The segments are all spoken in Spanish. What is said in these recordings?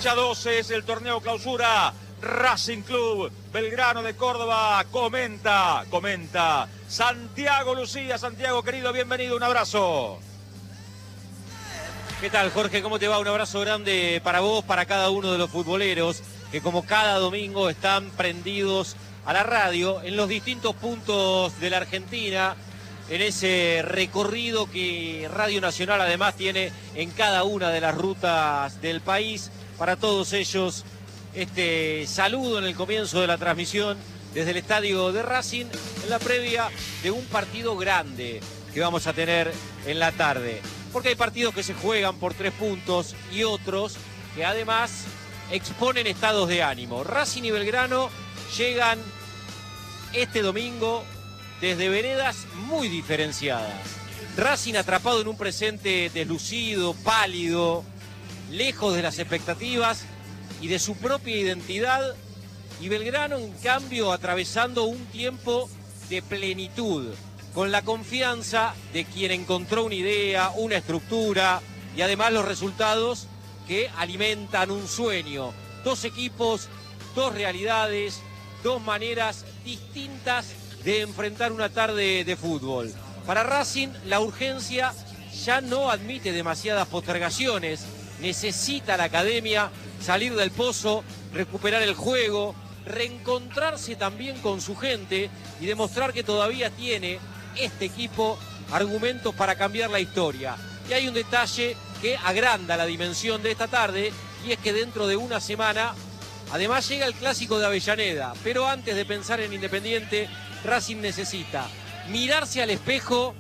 Fecha 12 es el torneo clausura. Racing Club Belgrano de Córdoba comenta. Santiago Lucía. Santiago, querido, bienvenido, un abrazo. ¿Qué tal, Jorge? ¿Cómo te va? Un abrazo grande para vos, para cada uno de los futboleros que como cada domingo están prendidos a la radio en los distintos puntos de la Argentina, en ese recorrido que Radio Nacional además tiene en cada una de las rutas del país. Para todos ellos, este saludo en el comienzo de la transmisión desde el estadio de Racing en la previa de un partido grande que vamos a tener en la tarde. Porque hay partidos que se juegan por 3 puntos y otros que además exponen estados de ánimo. Racing y Belgrano llegan este domingo desde veredas muy diferenciadas. Racing atrapado en un presente deslucido, pálido, lejos de las expectativas y de su propia identidad, y Belgrano en cambio atravesando un tiempo de plenitud, con la confianza de quien encontró una idea, una estructura y además los resultados que alimentan un sueño. Dos equipos, dos realidades, dos maneras distintas de enfrentar una tarde de fútbol. Para Racing la urgencia ya no admite demasiadas postergaciones. Necesita la academia salir del pozo, recuperar el juego, reencontrarse también con su gente y demostrar que todavía tiene este equipo argumentos para cambiar la historia. Y hay un detalle que agranda la dimensión de esta tarde, y es que dentro de una semana además llega el clásico de Avellaneda. Pero antes de pensar en Independiente, Racing necesita mirarse al espejo,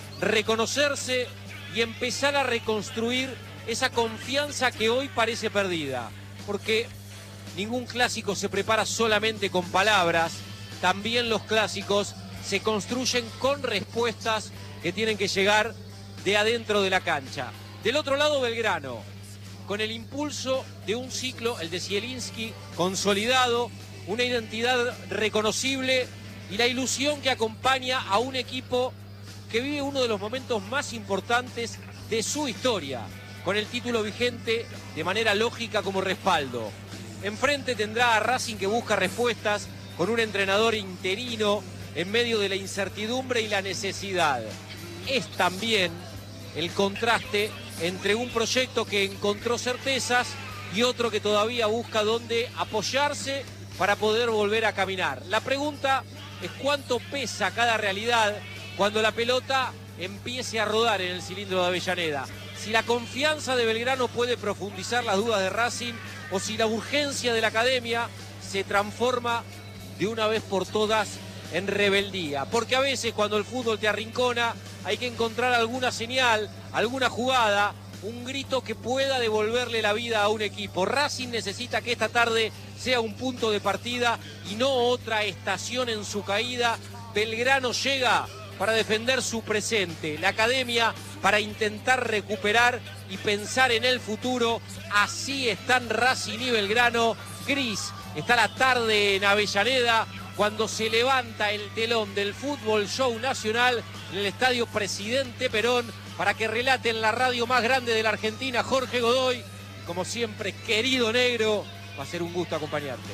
reconocerse y empezar a reconstruir esa confianza que hoy parece perdida. Porque ningún clásico se prepara solamente con palabras, también los clásicos se construyen con respuestas que tienen que llegar de adentro de la cancha. Del otro lado, Belgrano, con el impulso de un ciclo, el de Zielinski, consolidado, una identidad reconocible y la ilusión que acompaña a un equipo que vive uno de los momentos más importantes de su historia, con el título vigente de manera lógica como respaldo. Enfrente tendrá a Racing, que busca respuestas con un entrenador interino en medio de la incertidumbre y la necesidad. Es también el contraste entre un proyecto que encontró certezas y otro que todavía busca dónde apoyarse para poder volver a caminar. La pregunta es cuánto pesa cada realidad cuando la pelota empiece a rodar en el cilindro de Avellaneda. Si la confianza de Belgrano puede profundizar las dudas de Racing, o si la urgencia de la academia se transforma de una vez por todas en rebeldía. Porque a veces cuando el fútbol te arrincona hay que encontrar alguna señal, alguna jugada, un grito que pueda devolverle la vida a un equipo. Racing necesita que esta tarde sea un punto de partida y no otra estación en su caída. Belgrano llega para defender su presente, la academia para intentar recuperar y pensar en el futuro. Así están Racing y Belgrano. Gris está la tarde en Avellaneda cuando se levanta el telón del Fútbol Show Nacional en el Estadio Presidente Perón, para que relate en la radio más grande de la Argentina Jorge Godoy. Como siempre, querido negro, va a ser un gusto acompañarte.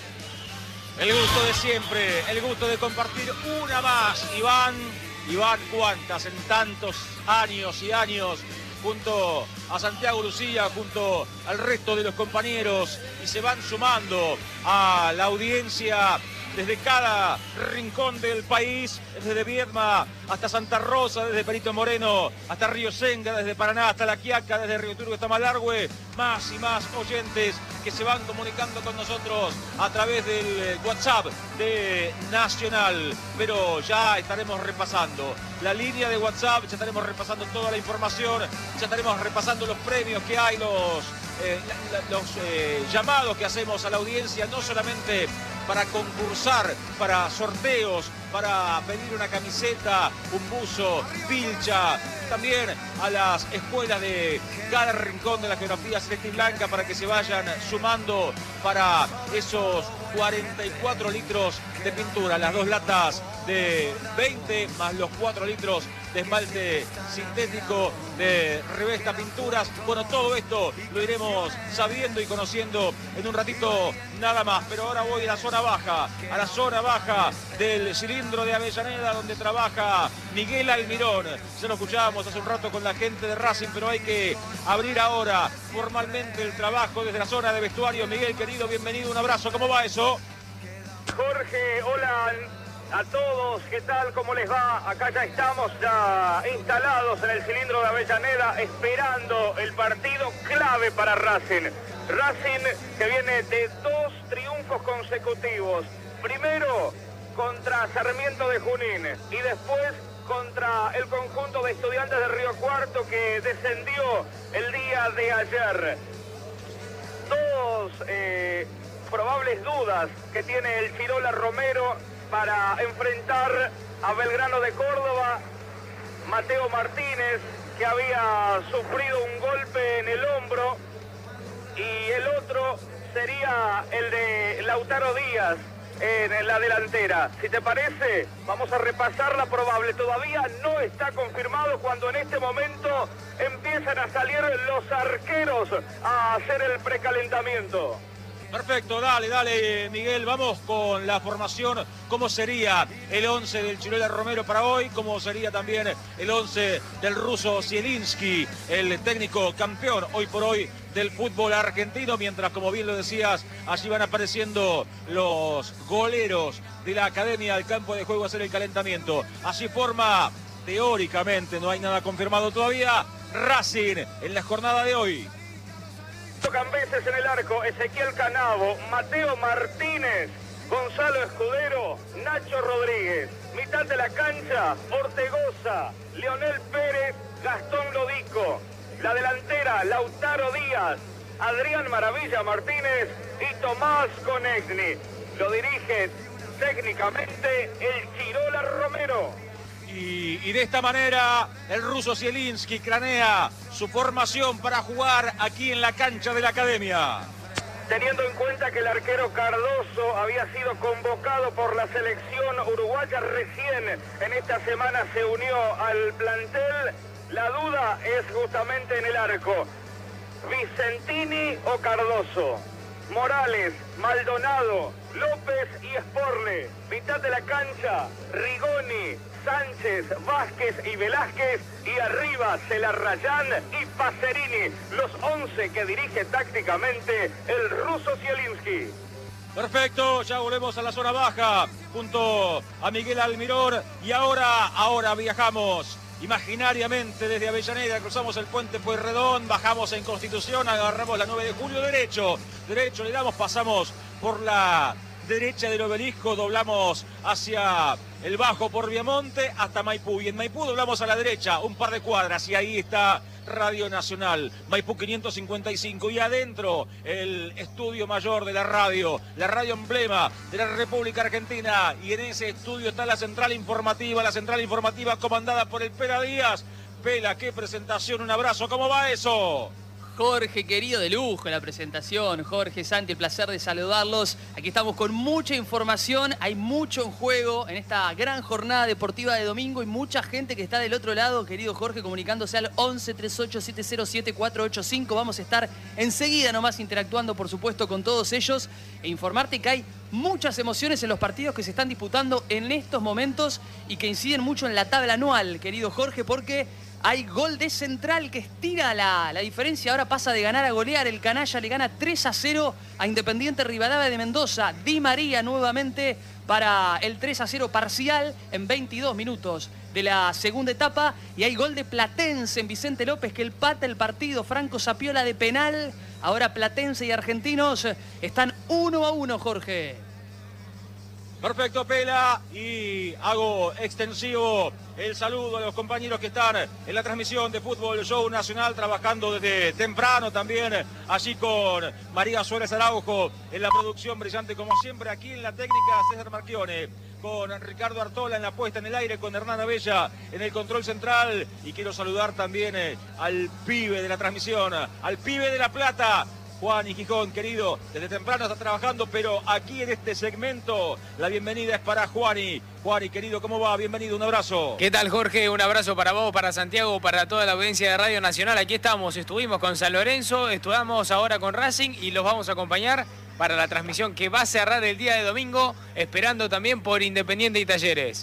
El gusto de siempre, el gusto de compartir una más, Iván, cuántas en tantos años y años, junto a Santiago Lucía, junto al resto de los compañeros, y se van sumando a la audiencia desde cada rincón del país, desde Viedma hasta Santa Rosa, desde Perito Moreno hasta Río Senga, desde Paraná hasta La Quiaca, desde Río Turco hasta Malargüe. Más y más oyentes que se van comunicando con nosotros a través del WhatsApp de Nacional. Pero ya estaremos repasando la línea de WhatsApp, ya estaremos repasando toda la información, ya estaremos repasando los premios que hay, los llamados que hacemos a la audiencia, no solamente para concursar, para sorteos, para pedir una camiseta, un buzo, pilcha, también a las escuelas de cada rincón de la geografía celeste y blanca, para que se vayan sumando para esos 44 litros de pintura, las 2 latas de 20 más los 4 litros de esmalte sintético, de Revesta Pinturas. Bueno, todo esto lo iremos sabiendo y conociendo en un ratito nada más. Pero ahora voy a la zona baja del cilindro de Avellaneda, donde trabaja Miguel Almirón. Ya lo escuchábamos hace un rato con la gente de Racing, pero hay que abrir ahora formalmente el trabajo desde la zona de vestuario. Miguel, querido, bienvenido, un abrazo. ¿Cómo va eso? Jorge, hola a todos, ¿qué tal? ¿Cómo les va? Acá ya estamos ya instalados en el cilindro de Avellaneda, esperando el partido clave para Racing. Racing que viene de 2 triunfos consecutivos. Primero contra Sarmiento de Junín y después contra el conjunto de Estudiantes de Río Cuarto, que descendió el día de ayer. Dos probables dudas que tiene el Chirola Romero para enfrentar a Belgrano de Córdoba. Mateo Martínez, que había sufrido un golpe en el hombro, y el otro sería el de Lautaro Díaz en la delantera. Si te parece, vamos a repasar la probable. Todavía no está confirmado, cuando en este momento empiezan a salir los arqueros a hacer el precalentamiento. Perfecto, dale, Miguel, vamos con la formación. ¿Cómo sería el 11 del Chirola Romero para hoy? ¿Cómo sería también el 11 del ruso Zielinski, el técnico campeón hoy por hoy del fútbol argentino? Mientras, como bien lo decías, allí van apareciendo los goleros de la academia al campo de juego a hacer el calentamiento. Así forma, teóricamente, no hay nada confirmado todavía, Racing en la jornada de hoy. Cambeses en el arco, Ezequiel Canavo, Mateo Martínez, Gonzalo Escudero, Nacho Rodríguez. Mitad de la cancha, Ortegoza, Leonel Pérez, Gastón Lodico. La delantera, Lautaro Díaz, Adrián Maravilla Martínez y Tomás Conegni. Lo dirige técnicamente el Chirola Romero. Y de esta manera el ruso Zielinski cranea su formación para jugar aquí en la cancha de la academia. Teniendo en cuenta que el arquero Cardoso había sido convocado por la selección uruguaya, recién en esta semana se unió al plantel, la duda es justamente en el arco. Vicentini o Cardoso. Morales, Maldonado, López y Sporle. Mitad de la cancha, Rigoni, Sánchez, Vázquez y Velázquez, y arriba Celarrayán y Pacerini, los 11 que dirige tácticamente el ruso Zielinski. Perfecto, ya volvemos a la zona baja junto a Miguel Almirón, y ahora viajamos imaginariamente desde Avellaneda, cruzamos el puente Pueyrredón, bajamos en Constitución, agarramos la 9 de julio, derecho le damos, pasamos por la derecha del obelisco, doblamos hacia el bajo por Viamonte hasta Maipú, y en Maipú doblamos a la derecha un par de cuadras y ahí está Radio Nacional, Maipú 555, y adentro el estudio mayor de la radio emblema de la República Argentina, y en ese estudio está la central informativa comandada por el Pela Díaz. Pela, qué presentación, un abrazo, ¿cómo va eso? Jorge, querido, de lujo la presentación. Jorge, Santi, el placer de saludarlos. Aquí estamos con mucha información, hay mucho en juego en esta gran jornada deportiva de domingo y mucha gente que está del otro lado, querido Jorge, comunicándose al 11 38 707 485. Vamos a estar enseguida nomás interactuando, por supuesto, con todos ellos e informarte que hay muchas emociones en los partidos que se están disputando en estos momentos y que inciden mucho en la tabla anual, querido Jorge, porque hay gol de Central que estira la diferencia. Ahora pasa de ganar a golear. El canalla le gana 3-0 a Independiente Rivadavia de Mendoza. Di María nuevamente para el 3-0 parcial en 22 minutos de la segunda etapa. Y hay gol de Platense en Vicente López que empata el partido. Franco Sapiola de penal. Ahora Platense y Argentinos están 1-1, Jorge. Perfecto, Pela, y hago extensivo el saludo a los compañeros que están en la transmisión de Fútbol Show Nacional, trabajando desde temprano también, allí con María Suárez Araujo en la producción brillante como siempre, aquí en la técnica César Marchione, con Ricardo Artola en la puesta en el aire, con Hernán Abella en el control central, y quiero saludar también al pibe de la transmisión, al pibe de La Plata, Juan y Gijón, querido, desde temprano está trabajando, pero aquí en este segmento la bienvenida es para Juani. Juani, querido, ¿cómo va? Bienvenido, un abrazo. ¿Qué tal, Jorge? Un abrazo para vos, para Santiago, para toda la audiencia de Radio Nacional. Aquí estuvimos con San Lorenzo, estuvimos ahora con Racing y los vamos a acompañar para la transmisión que va a cerrar el día de domingo, esperando también por Independiente y Talleres.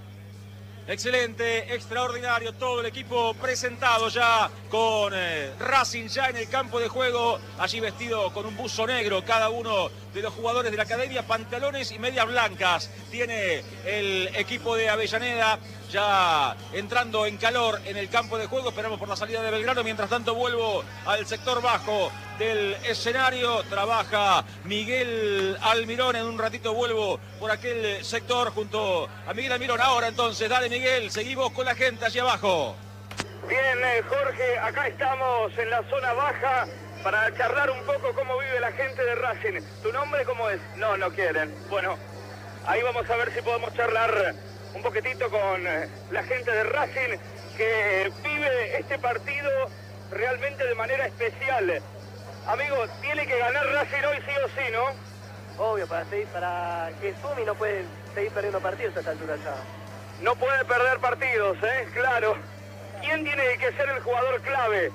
Excelente, extraordinario, todo el equipo presentado ya con Racing ya en el campo de juego, allí vestido con un buzo negro, cada uno de los jugadores de la academia, pantalones y medias blancas. Tiene el equipo de Avellaneda ya entrando en calor en el campo de juego, esperamos por la salida de Belgrano. Mientras tanto vuelvo al sector bajo del escenario, trabaja Miguel Almirón, en un ratito vuelvo por aquel sector junto a Miguel Almirón. Ahora entonces, dale Miguel, seguimos con la gente allí abajo. Bien, Jorge, acá estamos en la zona baja para charlar un poco cómo vive la gente de Racing. ¿Tu nombre cómo es? No quieren. Bueno, ahí vamos a ver si podemos charlar un poquitito con la gente de Racing que vive este partido realmente de manera especial. Amigos, tiene que ganar Racing hoy sí o sí, ¿no? Obvio, para que Sumi no puede seguir perdiendo partidos a esta altura ya. No puede perder partidos, claro. ¿Quién tiene que ser el jugador clave?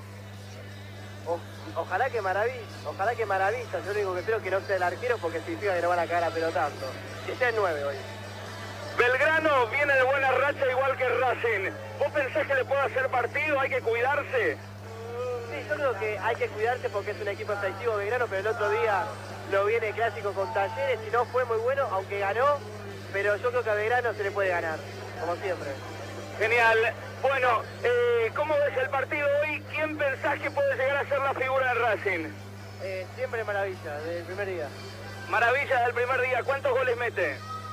Ojalá que Maravilla. Yo digo que creo que no sea el arquero porque significa que no van a cagar a pelotazo. Que sea el 9 hoy. Belgrano viene de buena racha igual que Racing. ¿Vos pensás que le puede hacer partido? ¿Hay que cuidarse? Sí, yo creo que hay que cuidarse porque es un equipo efectivo Belgrano, pero el otro día lo viene clásico con Talleres y no fue muy bueno, aunque ganó, pero yo creo que a Belgrano se le puede ganar, como siempre. Genial. Bueno, ¿cómo ves el partido hoy? ¿Quién pensás que puede llegar a ser la figura de Racing? Siempre Maravilla, desde el primer día. Maravilla del primer día. ¿Cuántos goles mete?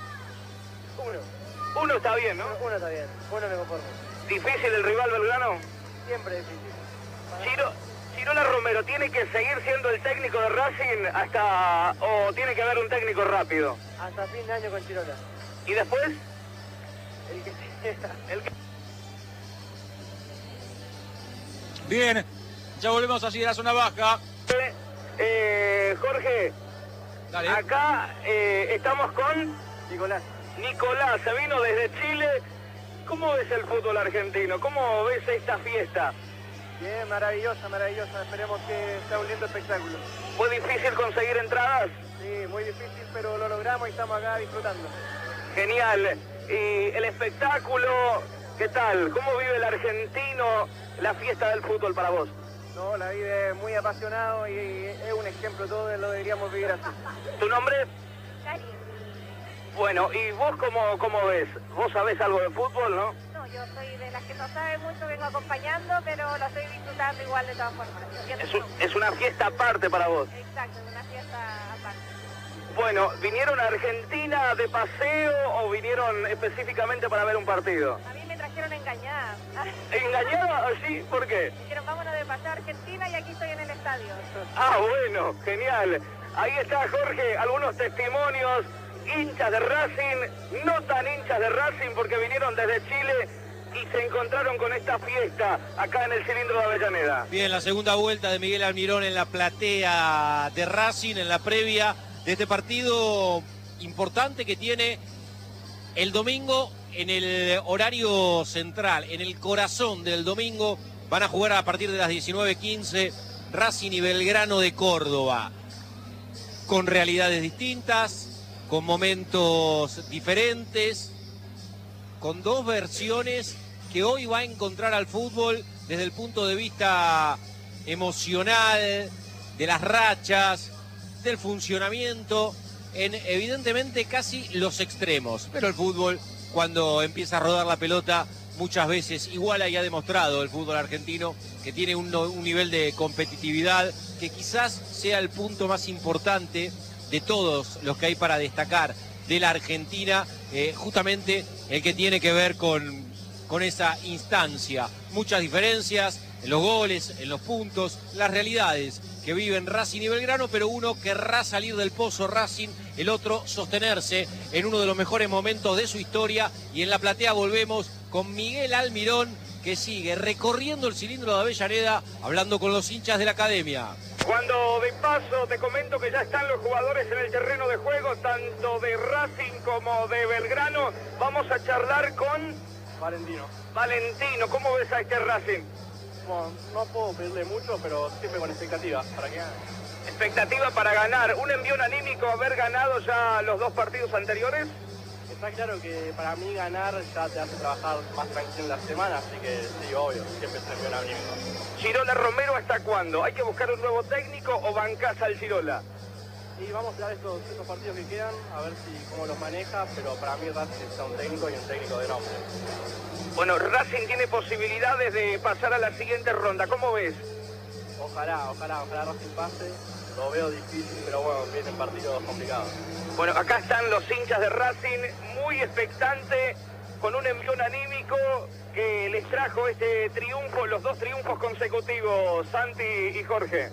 Uno está bien, ¿no? Uno está bien, uno me conformo. ¿Difícil el rival Belgrano? Siempre difícil. Chirola Romero, ¿tiene que seguir siendo el técnico de Racing o tiene que haber un técnico rápido? Hasta fin de año con Chirola. ¿Y después? El que sea. Bien, ya volvemos allí de la zona baja. Jorge, dale. Acá estamos con Nicolás. Nicolás, se vino desde Chile. ¿Cómo ves el fútbol argentino? ¿Cómo ves esta fiesta? Bien, maravillosa. Esperemos que sea un lindo espectáculo. ¿Fue difícil conseguir entradas? Sí, muy difícil, pero lo logramos y estamos acá disfrutando. Genial. ¿Y el espectáculo, qué tal? ¿Cómo vive el argentino la fiesta del fútbol para vos? No, la vive muy apasionado y es un ejemplo, todos lo deberíamos vivir así. ¿Tu nombre? Cari. Bueno, ¿y vos cómo ves? ¿Vos sabés algo de fútbol, no? No, yo soy de las que no sabe mucho, vengo acompañando, pero lo estoy disfrutando igual de todas formas. Es una fiesta aparte para vos. Exacto, es una fiesta aparte. Bueno, ¿vinieron a Argentina de paseo o vinieron específicamente para ver un partido? A mí me trajeron engañada. ¿Engañada? ¿Sí? ¿Por qué? Dijeron, vámonos de paseo a Argentina y aquí estoy en el estadio. Ah, bueno, genial. Ahí está, Jorge, algunos testimonios, hinchas de Racing, no tan hinchas de Racing porque vinieron desde Chile y se encontraron con esta fiesta acá en el cilindro de Avellaneda. Bien, la segunda vuelta de Miguel Almirón en la platea de Racing, en la previa de este partido importante que tiene el domingo en el horario central, en el corazón del domingo. Van a jugar a partir de las 19:15 Racing y Belgrano de Córdoba, con realidades distintas, con momentos diferentes, con dos versiones que hoy va a encontrar al fútbol desde el punto de vista emocional, de las rachas, del funcionamiento, en evidentemente casi los extremos. Pero el fútbol, cuando empieza a rodar la pelota, muchas veces iguala y ha demostrado el fútbol argentino que tiene un nivel de competitividad que quizás sea el punto más importante de todos los que hay para destacar de la Argentina, justamente el que tiene que ver con esa instancia. Muchas diferencias en los goles, en los puntos, las realidades que viven Racing y Belgrano, pero uno querrá salir del pozo Racing, el otro sostenerse en uno de los mejores momentos de su historia. Y en la platea volvemos con Miguel Almirón, que sigue recorriendo el cilindro de Avellaneda, hablando con los hinchas de la academia. Cuando de paso te comento que ya están los jugadores en el terreno de juego, tanto de Racing como de Belgrano, vamos a charlar con Valentino. Valentino. ¿Cómo ves a este Racing? Bueno, no puedo pedirle mucho, pero siempre con expectativas para que gane. Expectativa para ganar. ¿Un envío anímico haber ganado ya los 2 partidos anteriores? Está claro que para mí ganar ya te hace trabajar más tranquilo en la semana, así que sí, obvio, siempre se envío anímico. Chirola Romero, ¿hasta cuándo? ¿Hay que buscar un nuevo técnico o bancás al Chirola? Y vamos a dar estos partidos que quedan, a ver cómo los maneja, pero para mí Racing necesita un técnico y un técnico de nombre. Bueno, Racing tiene posibilidades de pasar a la siguiente ronda. ¿Cómo ves? Ojalá Racing pase. Lo veo difícil, pero bueno, vienen partidos complicados. Bueno, acá están los hinchas de Racing, muy expectante, con un envión anímico que les trajo este triunfo, los 2 triunfos consecutivos, Santi y Jorge.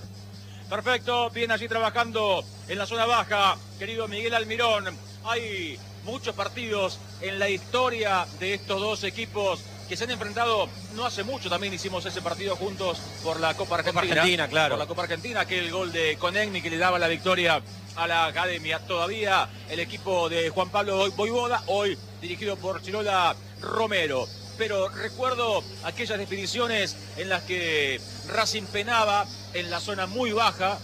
Perfecto, bien allí trabajando en la zona baja, querido Miguel Almirón. Hay muchos partidos en la historia de estos 2 equipos que se han enfrentado no hace mucho. También hicimos ese partido juntos por la Copa Argentina. Claro. Por la Copa Argentina, aquel gol de Konechny que le daba la victoria a la Academia. Todavía el equipo de Juan Pablo Voivoda, hoy dirigido por Chirola Romero. Pero recuerdo aquellas definiciones en las que Racing penaba en la zona muy baja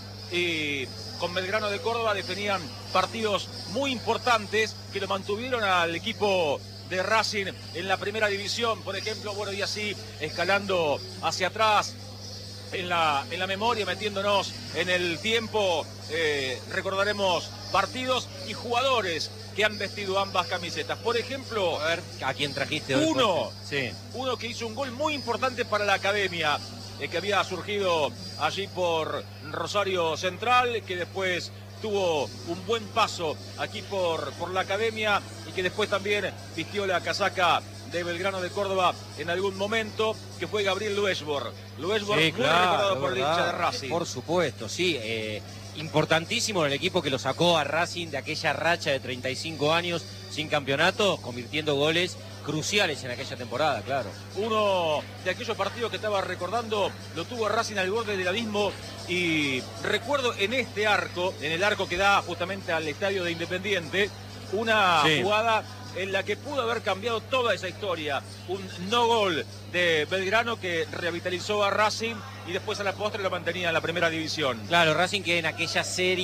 y con Belgrano de Córdoba definían partidos muy importantes que lo mantuvieron al equipo de Racing en la primera división, por ejemplo, bueno, y así escalando hacia atrás en la memoria, metiéndonos en el tiempo, recordaremos partidos y jugadores que han vestido ambas camisetas. Por ejemplo, A ver, ¿a quién trajiste hoy? uno que hizo un gol muy importante para la Academia, que había surgido allí por Rosario Central, que después tuvo un buen paso aquí por la Academia y que después también vistió la casaca de Belgrano de Córdoba en algún momento, que fue Gabriel Luesbor. Luesbor, Sí, muy claro, recordado por el verdad. hincha de Racing. Por supuesto, sí. Importantísimo en el equipo que lo sacó a Racing de aquella racha de 35 años sin campeonato, convirtiendo goles cruciales en aquella temporada, claro. Uno de aquellos partidos que estaba recordando lo tuvo Racing al borde del abismo, y recuerdo en este arco, en el arco que da justamente al estadio de Independiente, una jugada en la que pudo haber cambiado toda esa historia. Un no gol de Belgrano que revitalizó a Racing y después a la postre lo mantenía en la primera división. Claro, Racing que en aquella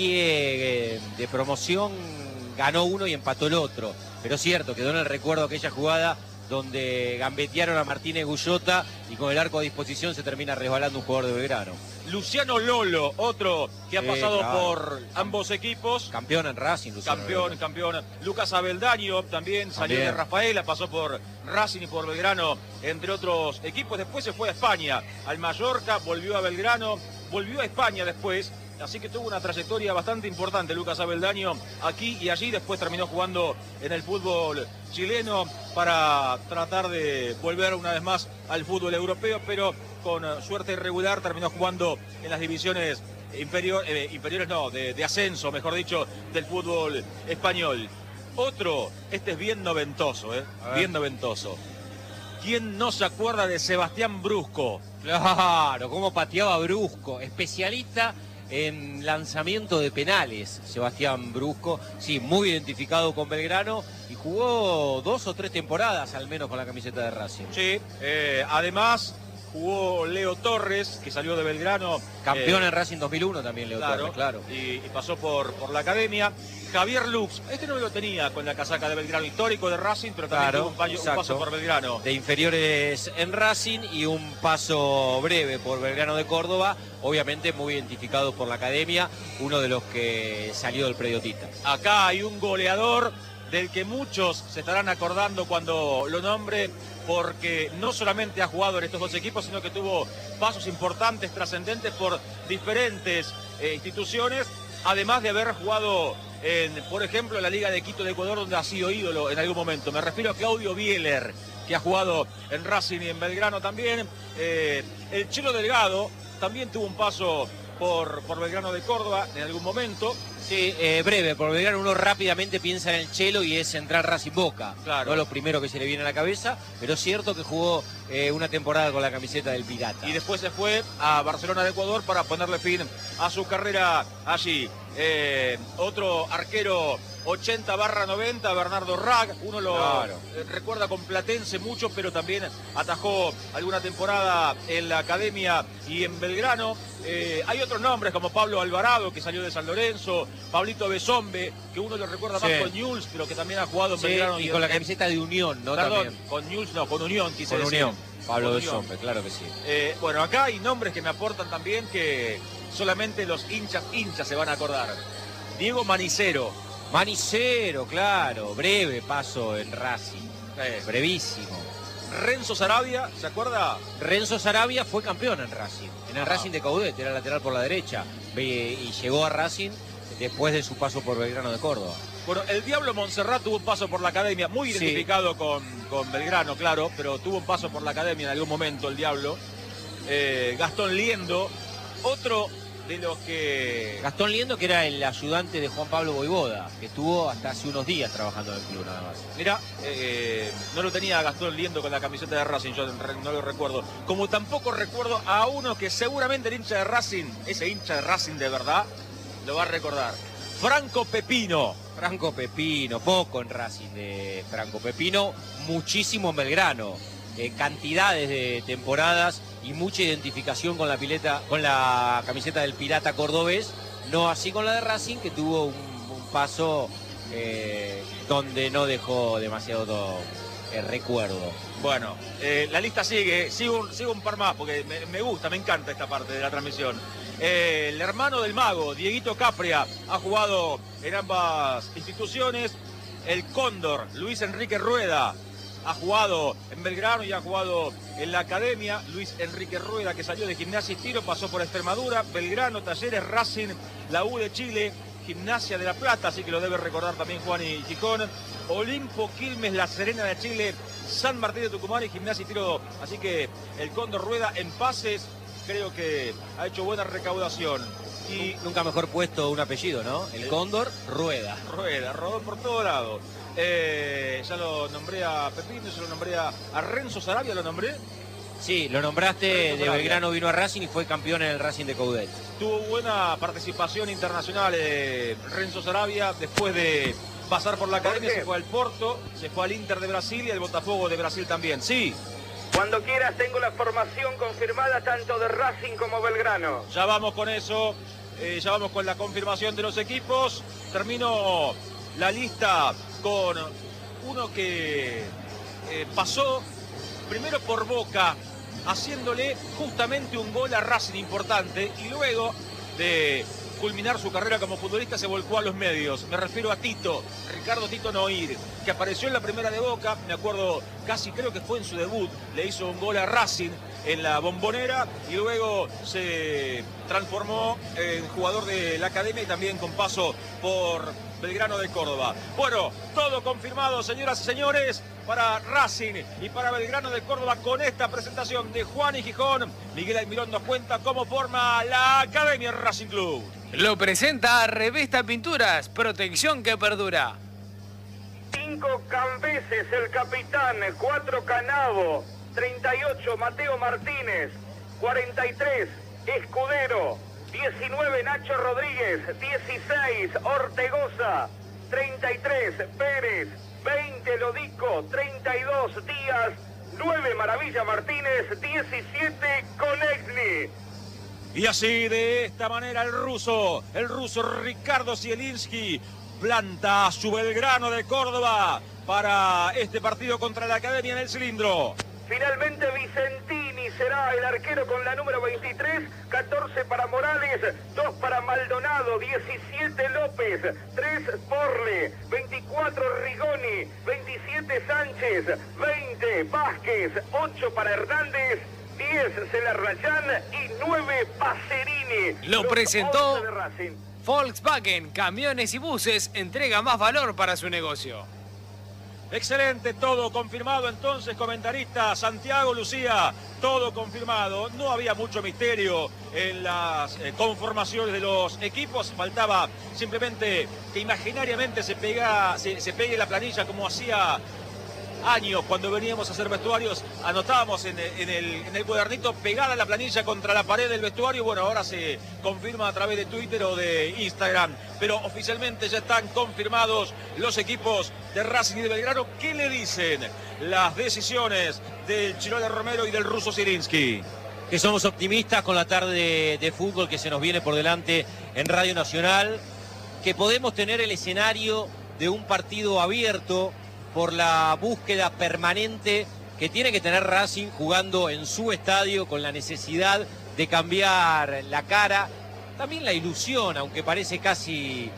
serie de promoción ganó uno y empató el otro. Pero es cierto, quedó en el recuerdo aquella jugada donde gambetearon a Martínez Gullota y con el arco a disposición se termina resbalando un jugador de Belgrano. Luciano Lolo, otro que ha pasado claro, por ambos equipos. Campeón en Racing, Luciano Lolo. Campeón. Lucas Abeldaño también salió de Rafaela, pasó por Racing y por Belgrano, entre otros equipos. Después se fue a España, al Mallorca, volvió a Belgrano, volvió a España después. Así que tuvo una trayectoria bastante importante Lucas Abeldaño aquí y allí. Después terminó jugando en el fútbol chileno para tratar de volver una vez más al fútbol europeo, pero con suerte irregular terminó jugando en las divisiones inferiores, no, de ascenso, mejor dicho, del fútbol español. Otro, este es bien noventoso, bien noventoso. ¿Quién no se acuerda de Sebastián Brusco? Claro, cómo pateaba Brusco, especialista en lanzamiento de penales, Sebastián Brusco, sí, muy identificado con Belgrano y jugó 2 o 3 temporadas al menos con la camiseta de Racing. Sí, además jugó Leo Torres, que salió de Belgrano. Campeón en Racing 2001 también Leo claro, Torres, claro. Y pasó por la Academia. Javier Lux, este no lo tenía con la casaca de Belgrano, histórico de Racing, pero también tuvo un paso por Belgrano. De inferiores en Racing y un paso breve por Belgrano de Córdoba, obviamente muy identificado por la Academia, uno de los que salió del predio Tita. Acá hay un goleador del que muchos se estarán acordando cuando lo nombre, porque no solamente ha jugado en estos 2 equipos, sino que tuvo pasos importantes, trascendentes por diferentes instituciones, además de haber jugado por ejemplo, en la Liga de Quito de Ecuador, donde ha sido ídolo en algún momento. Me refiero a Claudio Bieler, que ha jugado en Racing y en Belgrano también. El Chelo Delgado también tuvo un paso por Belgrano de Córdoba en algún momento. Sí, breve, por Belgrano uno rápidamente piensa en el Chelo y es Central Racing Boca. Claro. No lo primero que se le viene a la cabeza, pero es cierto que jugó una temporada con la camiseta del Pirata. Y después se fue a Barcelona de Ecuador para ponerle fin a su carrera allí. Otro arquero 80/90, Bernardo Rag, uno lo recuerda con Platense mucho, pero también atajó alguna temporada en la Academia y en Belgrano. Hay otros nombres como Pablo Alvarado, que salió de San Lorenzo, Pablito Besombe, que uno lo recuerda más con Newell's, pero que también ha jugado en Belgrano. Y con la camiseta de Unión, ¿no? Perdón, también. con Newell's no, con Unión quise decir. Unión, Pablo con Besombe, claro que sí. Bueno, acá hay nombres que me aportan también que solamente los hinchas se van a acordar. Diego Manicero. Manicero, claro, breve paso en Racing, brevísimo. Renzo Sarabia, ¿se acuerda? Renzo Sarabia fue campeón en Racing, en el Racing de Coudet, era lateral por la derecha, y llegó a Racing después de su paso por Belgrano de Córdoba. Bueno, el Diablo Montserrat tuvo un paso por la Academia, muy identificado con Belgrano, claro, pero tuvo un paso por la Academia en algún momento el Diablo. Gastón Liendo, otro de los que... Gastón Liendo, que era el ayudante de Juan Pablo Voivoda, que estuvo hasta hace unos días trabajando en el club nada más. Mirá, no lo tenía Gastón Liendo con la camiseta de Racing, yo no lo recuerdo. Como tampoco recuerdo a uno que seguramente el hincha de Racing, ese hincha de Racing de verdad, lo va a recordar. Franco Pepino. Franco Pepino, poco en Racing de Franco Pepino, muchísimo en Belgrano. Cantidades de temporadas y mucha identificación con la camiseta del Pirata cordobés, no así con la de Racing, que tuvo un paso donde no dejó demasiado recuerdo. Bueno, la lista sigo un par más porque me gusta, me encanta esta parte de la transmisión. El hermano del mago, Dieguito Capria, ha jugado en ambas instituciones. El Cóndor, Luis Enrique Rueda, ha jugado en Belgrano y ha jugado en la Academia. Luis Enrique Rueda, que salió de Gimnasia y Tiro, pasó por Extremadura, Belgrano, Talleres, Racing, la U de Chile, Gimnasia de La Plata, así que lo debe recordar también Juan y Gijón, Olimpo, Quilmes, La Serena de Chile, San Martín de Tucumán y Gimnasia y Tiro. Así que el Cóndor Rueda en pases, creo que ha hecho buena recaudación. Y nunca mejor puesto un apellido, ¿no? El Cóndor Rueda. Rueda, rodó por todo lado. Ya lo nombré a Pepino, ya lo nombré a Renzo Sarabia, ¿lo nombré? Sí, lo nombraste, de Belgrano vino a Racing y fue campeón en el Racing de Coudet. Tuvo buena participación internacional Renzo Sarabia, después de pasar por la Academia, se fue al Porto, se fue al Inter de Brasil y al Botafogo de Brasil también. Sí. Cuando quieras tengo la formación confirmada tanto de Racing como Belgrano. Ya vamos con eso, ya vamos con la confirmación de los equipos. Termino la lista con uno que pasó primero por Boca, haciéndole justamente un gol a Racing importante, y luego de culminar su carrera como futbolista se volcó a los medios. Me refiero a Tito, Ricardo Tito Noir, que apareció en la primera de Boca, me acuerdo, casi creo que fue en su debut, le hizo un gol a Racing en la Bombonera y luego se transformó en jugador de la Academia y también con paso por Belgrano de Córdoba. Bueno, todo confirmado, señoras y señores, para Racing y para Belgrano de Córdoba con esta presentación de Juan y Gijón. Miguel Almirón nos cuenta cómo forma la Academia Racing Club. Lo presenta Revista Pinturas, protección que perdura. 5 Cambeses, el capitán, 4 Canavo, 38 Mateo Martínez, 43 Escudero, 19 Nacho Rodríguez, 16 Ortegoza, 33 Pérez, 20 Lodico, 32 Díaz, 9 Maravilla Martínez, 17 Konechny. Y así, de esta manera, el ruso Ricardo Zielinski planta a su Belgrano de Córdoba para este partido contra la Academia en el cilindro. Finalmente Vicentini será el arquero con la número 23, 14 para Morales, 2 para Maldonado, 17 López, 3 Porle, 24 Rigoni, 27 Sánchez, 20 Vázquez, 8 para Hernández, 10 Celarrayán y 9 Pacerini. Lo presentó Volkswagen, camiones y buses, entrega más valor para su negocio. Excelente, todo confirmado entonces, comentarista Santiago Lucía, todo confirmado. No había mucho misterio en las conformaciones de los equipos, faltaba simplemente que imaginariamente se pegue la planilla como hacía años, cuando veníamos a hacer vestuarios, anotábamos en el cuadernito pegada la planilla contra la pared del vestuario. Bueno, ahora se confirma a través de Twitter o de Instagram, pero oficialmente ya están confirmados los equipos de Racing y de Belgrano. ¿Qué le dicen las decisiones del Chirola Romero y del ruso Zielinski? Que somos optimistas con la tarde de fútbol que se nos viene por delante en Radio Nacional, que podemos tener el escenario de un partido abierto por la búsqueda permanente que tiene que tener Racing jugando en su estadio, con la necesidad de cambiar la cara, también la ilusión, aunque parece casi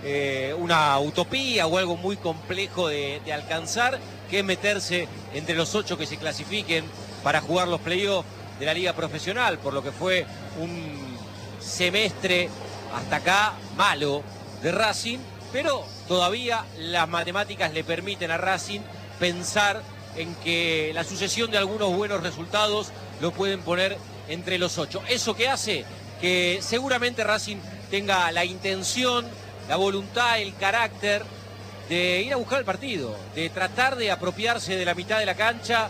una utopía o algo muy complejo de alcanzar, que es meterse entre los 8 que se clasifiquen para jugar los playoffs de la liga profesional, por lo que fue un semestre hasta acá malo de Racing, pero todavía las matemáticas le permiten a Racing pensar en que la sucesión de algunos buenos resultados lo pueden poner entre los 8. Eso que hace que seguramente Racing tenga la intención, la voluntad, el carácter de ir a buscar el partido, de tratar de apropiarse de la mitad de la cancha,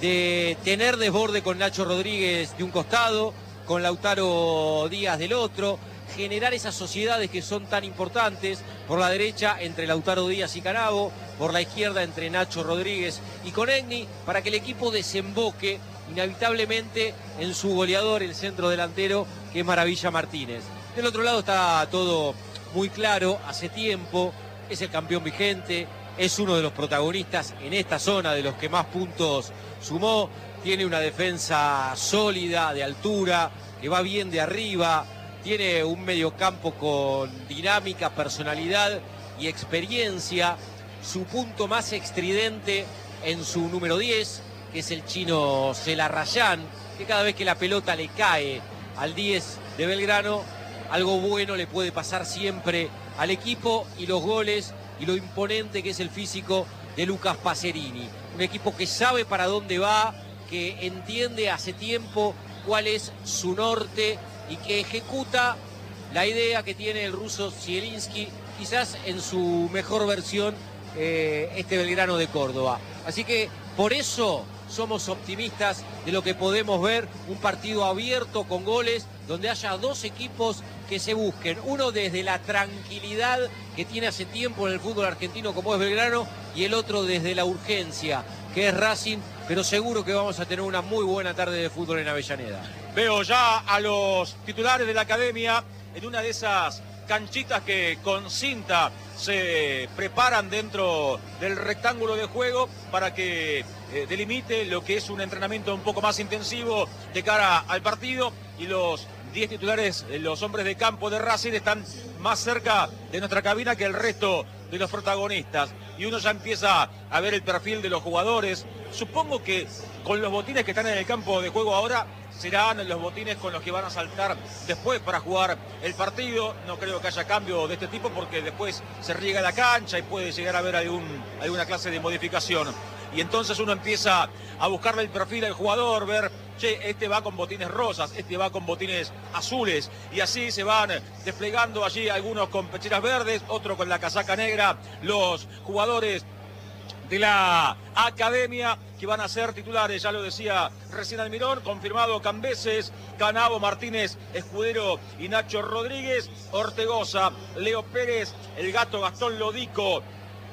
de tener desborde con Nacho Rodríguez de un costado, con Lautaro Díaz del otro, generar esas sociedades que son tan importantes, por la derecha entre Lautaro Díaz y Canavo, por la izquierda entre Nacho Rodríguez y Conegni, para que el equipo desemboque inevitablemente en su goleador, el centro delantero, que es Maravilla Martínez. Del otro lado está todo muy claro, hace tiempo, es el campeón vigente, es uno de los protagonistas en esta zona, de los que más puntos sumó, tiene una defensa sólida, de altura, que va bien de arriba, tiene un mediocampo con dinámica, personalidad y experiencia, su punto más estridente en su número 10, que es el chino Celarrayán, que cada vez que la pelota le cae al 10 de Belgrano, algo bueno le puede pasar siempre al equipo, y los goles y lo imponente que es el físico de Lucas Pacerini. Un equipo que sabe para dónde va, que entiende hace tiempo cuál es su norte y que ejecuta la idea que tiene el ruso Zielinski, quizás en su mejor versión, este Belgrano de Córdoba. Así que por eso somos optimistas de lo que podemos ver, un partido abierto con goles, donde haya dos equipos que se busquen, uno desde la tranquilidad que tiene hace tiempo en el fútbol argentino como es Belgrano, y el otro desde la urgencia que es Racing, pero seguro que vamos a tener una muy buena tarde de fútbol en Avellaneda. Veo ya a los titulares de la academia en una de esas canchitas que con cinta se preparan dentro del rectángulo de juego para que delimite lo que es un entrenamiento un poco más intensivo de cara al partido, y los 10 titulares, los hombres de campo de Racing, están más cerca de nuestra cabina que el resto de los protagonistas, y uno ya empieza a ver el perfil de los jugadores. Supongo que con los botines que están en el campo de juego ahora serán los botines con los que van a saltar después para jugar el partido. No creo que haya cambio de este tipo, porque después se riega la cancha y puede llegar a haber alguna clase de modificación. Y entonces uno empieza a buscarle el perfil al jugador, ver, che, este va con botines rosas, este va con botines azules, y así se van desplegando allí, algunos con pecheras verdes, otros con la casaca negra, los jugadores de la academia que van a ser titulares. Ya lo decía recién Almirón, confirmado Cambeses, Canavo, Martínez, Escudero y Nacho Rodríguez, Ortegoza, Leo Pérez, el Gato Gastón Lodico,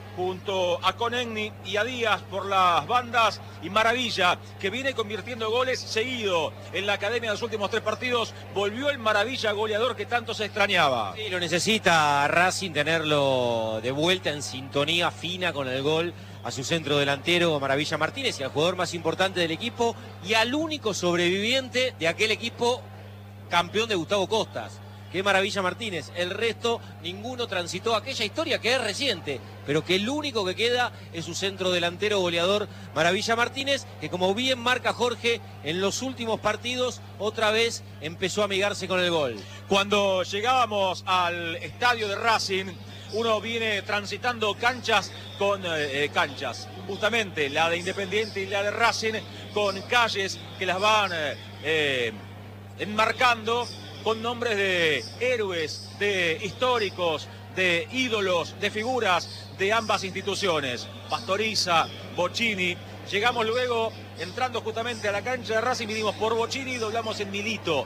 junto a Conegni y a Díaz por las bandas, y Maravilla, que viene convirtiendo goles seguido en la academia de los últimos 3 partidos. Volvió el Maravilla goleador que tanto se extrañaba. Sí, lo necesita Racing, tenerlo de vuelta en sintonía fina con el gol a su centro delantero Maravilla Martínez, y al jugador más importante del equipo y al único sobreviviente de aquel equipo campeón de Gustavo Costas, que es Maravilla Martínez. El resto, ninguno transitó aquella historia que es reciente, pero que el único que queda es su centro delantero goleador Maravilla Martínez, que como bien marca Jorge, en los últimos partidos otra vez empezó a amigarse con el gol. Cuando llegábamos al estadio de Racing, uno viene transitando canchas con canchas, justamente la de Independiente y la de Racing, con calles que las van enmarcando con nombres de héroes, de históricos, de ídolos, de figuras de ambas instituciones. Pastoriza, Bocchini. Llegamos luego, entrando justamente a la cancha de Racing, vinimos por Bocchini y doblamos en Milito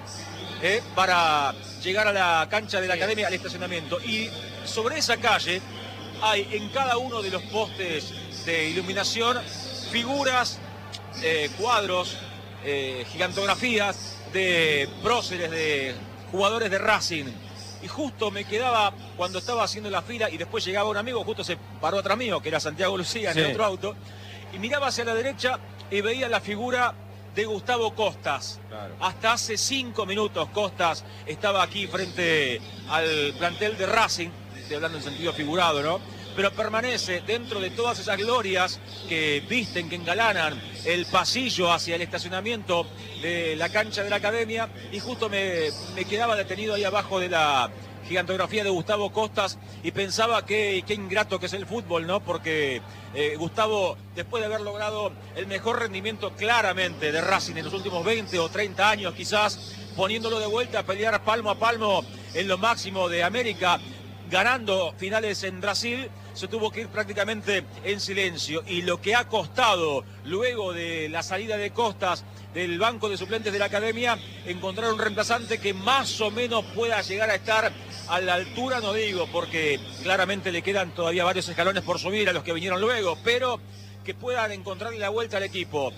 para llegar a la cancha de la Academia, al estacionamiento. Y sobre esa calle hay en cada uno de los postes de iluminación figuras, cuadros, gigantografías de próceres, de jugadores de Racing. Y justo me quedaba, cuando estaba haciendo la fila y después llegaba un amigo, justo se paró atrás mío, que era Santiago Lucía, en el otro auto, y miraba hacia la derecha y veía la figura de Gustavo Costas. Claro. Hasta hace 5 minutos Costas estaba aquí frente al plantel de Racing, estoy hablando en sentido figurado, ¿no? Pero permanece dentro de todas esas glorias que visten, que engalanan el pasillo hacia el estacionamiento de la cancha de la Academia, y justo me quedaba detenido ahí abajo de la gigantografía de Gustavo Costas y pensaba qué ingrato que es el fútbol, ¿no? Porque Gustavo, después de haber logrado el mejor rendimiento claramente de Racing en los últimos 20 o 30 años quizás, poniéndolo de vuelta a pelear palmo a palmo en lo máximo de América, ganando finales en Brasil, se tuvo que ir prácticamente en silencio. Y lo que ha costado, luego de la salida de Costas del banco de suplentes de la Academia, encontrar un reemplazante que más o menos pueda llegar a estar a la altura, no digo, porque claramente le quedan todavía varios escalones por subir a los que vinieron luego, pero que puedan encontrarle la vuelta al equipo.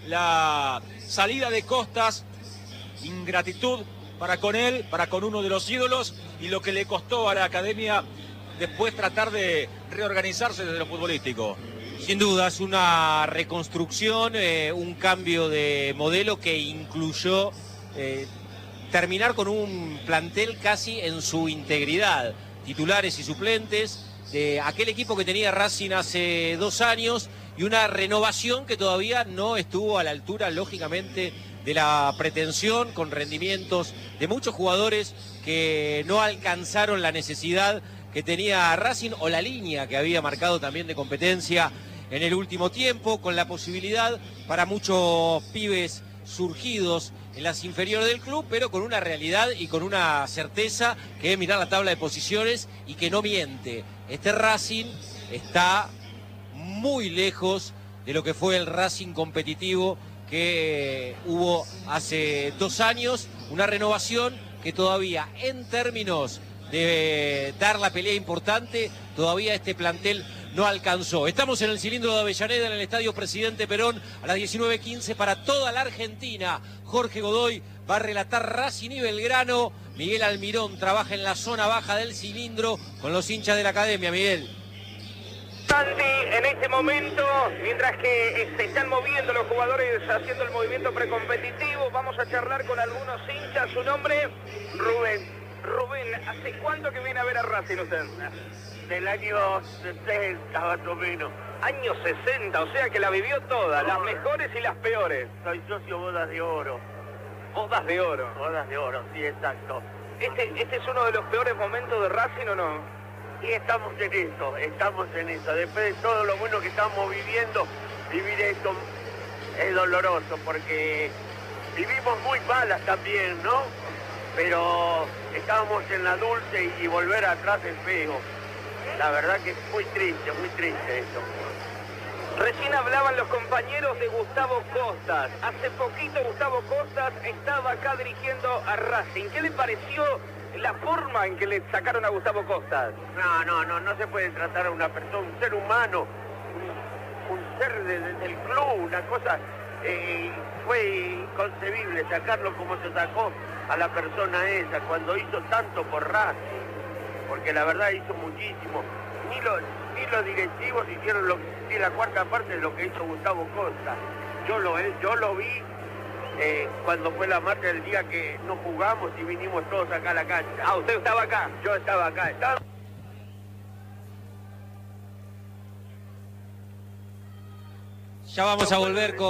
La salida de Costas, ingratitud para con él, para con uno de los ídolos, y lo que le costó a la Academia después tratar de reorganizarse desde lo futbolístico. Sin duda, es una reconstrucción, un cambio de modelo que incluyó terminar con un plantel casi en su integridad, titulares y suplentes, de aquel equipo que tenía Racing hace 2 años, y una renovación que todavía no estuvo a la altura, lógicamente, de la pretensión, con rendimientos de muchos jugadores que no alcanzaron la necesidad que tenía Racing o la línea que había marcado también de competencia en el último tiempo, con la posibilidad para muchos pibes surgidos en las inferiores del club, pero con una realidad y con una certeza que es mirar la tabla de posiciones y que no miente. Este Racing está muy lejos de lo que fue el Racing competitivo que hubo hace 2 años, una renovación que todavía en términos de dar la pelea importante, todavía este plantel no alcanzó. Estamos en el cilindro de Avellaneda, en el Estadio Presidente Perón, a las 19:15 para toda la Argentina. Jorge Godoy va a relatar Racing y Belgrano. Miguel Almirón trabaja en la zona baja del cilindro con los hinchas de la Academia. Miguel. Santi, en este momento, mientras que se están moviendo los jugadores haciendo el movimiento precompetitivo, vamos a charlar con algunos hinchas. Su nombre, Rubén. Rubén, ¿hace cuánto que viene a ver a Racing usted? Del año 60 más o menos. Año 60, o sea que la vivió toda, las mejores y las peores. Soy socio Bodas de Oro. Bodas de Oro. Bodas de Oro, sí, exacto. ¿Este es uno de los peores momentos de Racing o no? Y estamos en eso. Después de todo lo bueno que estamos viviendo, vivir esto es doloroso porque vivimos muy malas también, ¿no? Pero estábamos en la dulce y volver atrás es feo. La verdad que es muy triste esto. Recién hablaban los compañeros de Gustavo Costas. Hace poquito Gustavo Costas estaba acá dirigiendo a Racing. ¿Qué le pareció la forma en que le sacaron a Gustavo Costas? No se puede tratar a una persona, un ser humano, un ser del club, una cosa... fue inconcebible sacarlo como se sacó a la persona esa cuando hizo tanto por Racing, porque la verdad hizo muchísimo. Ni los directivos hicieron ni la cuarta parte de lo que hizo Gustavo Costa. Yo lo vi cuando fue la marcha del día que no jugamos y vinimos todos acá a la cancha. Ah, ¿usted estaba acá? Yo estaba acá. Ya vamos a volver con